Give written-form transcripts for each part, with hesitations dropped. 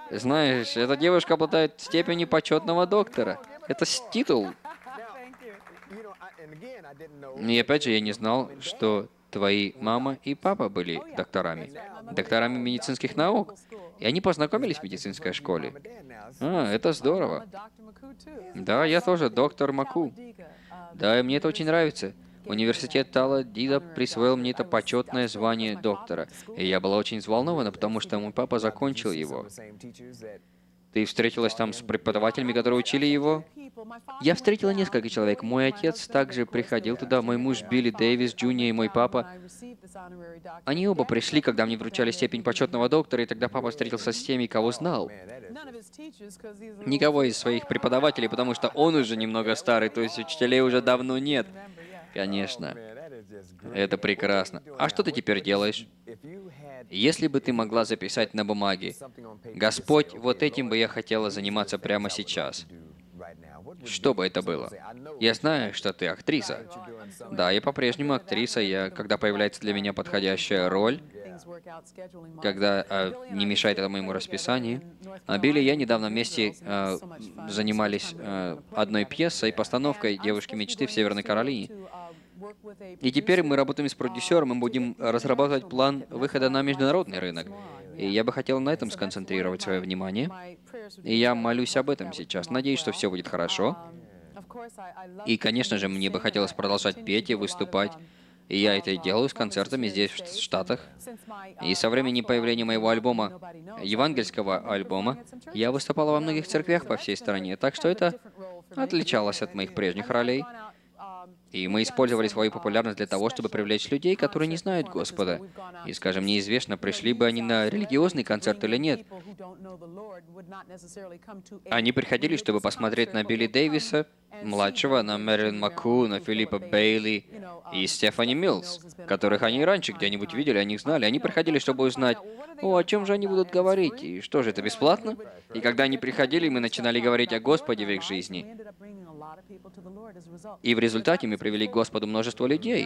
Знаешь, эта девушка обладает степенью почетного доктора. Это титул. И опять же, я не знал, что твои мама и папа были докторами. Докторами медицинских наук. И они познакомились в медицинской школе. Это здорово. Да, я тоже доктор Маку. Да, и мне это очень нравится. Университет Талладида присвоил мне это почетное звание доктора. И я была очень взволнована, потому что мой папа закончил его. Ты встретилась там с преподавателями, которые учили его? Я встретила несколько человек. Мой отец также приходил туда, мой муж Билли Дэвис, Джуниор и мой папа. Они оба пришли, когда мне вручали степень почетного доктора, и тогда папа встретился с теми, кого знал. Никого из своих преподавателей, потому что он уже немного старый, то есть учителей уже давно нет. Конечно. Это прекрасно. А что ты теперь делаешь? Если бы ты могла записать на бумаге, «Господь, вот этим бы я хотела заниматься прямо сейчас», что бы это было? Я знаю, что ты актриса. Да, я по-прежнему актриса. Когда появляется для меня подходящая роль, когда не мешает это моему расписанию. Билли и я недавно вместе занимались одной пьесой, постановкой «Девушки мечты» в Северной Каролине. И теперь мы работаем с продюсером и будем разрабатывать план выхода на международный рынок. И я бы хотел на этом сконцентрировать свое внимание. И я молюсь об этом сейчас. Надеюсь, что все будет хорошо. И, конечно же, мне бы хотелось продолжать петь и выступать. И я это и делаю с концертами здесь, в Штатах. И со времени появления моего альбома, евангельского альбома, я выступала во многих церквях по всей стране, так что это отличалось от моих прежних ролей. И мы использовали свою популярность для того, чтобы привлечь людей, которые не знают Господа. И, скажем, неизвестно, пришли бы они на религиозный концерт или нет. Они приходили, чтобы посмотреть на Билли Дэвиса, младшего, на Мэрилин Маку, на Филиппа Бейли и Стефани Милс, которых они раньше где-нибудь видели, о них знали. Они приходили, чтобы узнать, о чем же они будут говорить, и что же, это бесплатно? И когда они приходили, мы начинали говорить о Господе в их жизни. И в результате мы привели к Господу множество людей.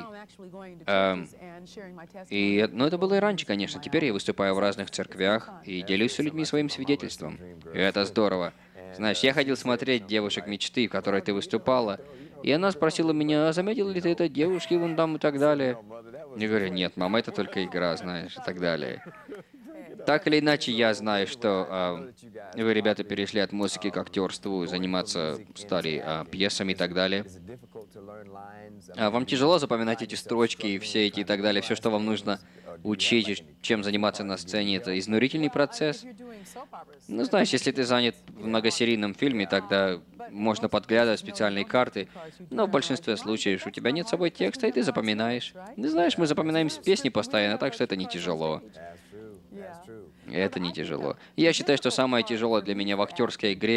Но это было и раньше, конечно. Теперь я выступаю в разных церквях и делюсь с людьми своим свидетельством. И это здорово. Знаешь, я ходил смотреть «Девушек мечты», в которой ты выступала, и она спросила меня, а заметил ли ты это девушки вон там и так далее? Я говорю, нет, мама, это только игра, знаешь, и так далее. Так или иначе, я знаю, что вы, ребята, перешли от музыки к актерству, заниматься стали пьесами и так далее. Вам тяжело запоминать эти строчки и все эти и так далее, все, что вам нужно учить, чем заниматься на сцене, это изнурительный процесс? Ну, знаешь, если ты занят в многосерийном фильме, тогда можно подглядывать специальные карты, но в большинстве случаев у тебя нет с собой текста, и ты запоминаешь. Ты знаешь, мы запоминаем с песни постоянно, так что это не тяжело. Это не тяжело. Я считаю, что самое тяжелое для меня в актерской игре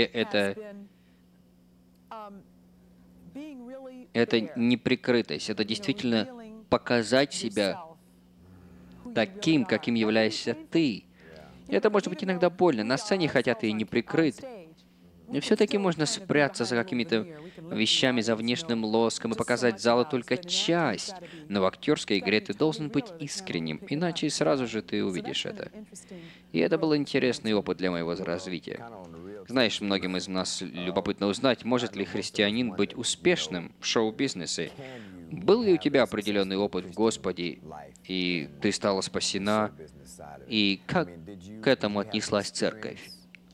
это неприкрытость, это действительно показать себя таким, каким являешься ты. Это может быть иногда больно. На сцене, хотя ты и не прикрыт, и все-таки можно спрятаться за какими-то вещами, за внешним лоском и показать залу только часть. Но в актерской игре ты должен быть искренним, иначе сразу же ты увидишь это. И это был интересный опыт для моего развития. Знаешь, многим из нас любопытно узнать, может ли христианин быть успешным в шоу-бизнесе. Был ли у тебя определенный опыт в Господе, и ты стала спасена, и как к этому отнеслась церковь?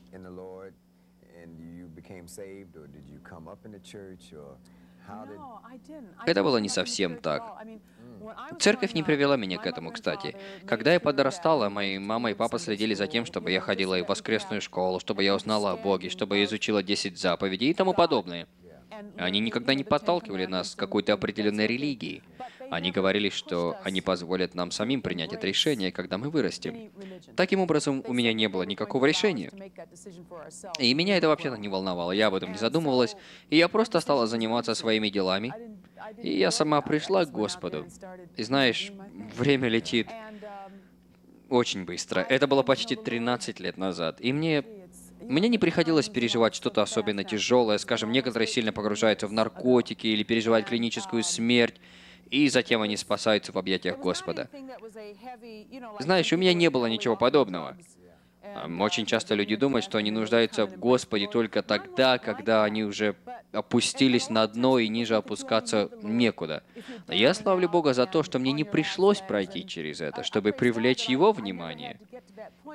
Это было не совсем так. Церковь не привела меня к этому, кстати. Когда я подрастала, мои мама и папа следили за тем, чтобы я ходила и в воскресную школу, чтобы я узнала о Боге, чтобы я изучила 10 заповедей и тому подобное. Они никогда не подталкивали нас к какой-то определенной религии. Они говорили, что они позволят нам самим принять это решение, когда мы вырастем. Таким образом, у меня не было никакого решения. И меня это вообще-то не волновало, я об этом не задумывалась, и я просто стала заниматься своими делами. И я сама пришла к Господу. И знаешь, время летит очень быстро. Это было почти 13 лет назад. И мне не приходилось переживать что-то особенно тяжелое. Скажем, некоторые сильно погружаются в наркотики или переживают клиническую смерть, и затем они спасаются в объятиях Господа. Знаешь, у меня не было ничего подобного. Очень часто люди думают, что они нуждаются в Господе только тогда, когда они уже опустились на дно и ниже опускаться некуда. Но я славлю Бога за то, что мне не пришлось пройти через это, чтобы привлечь Его внимание.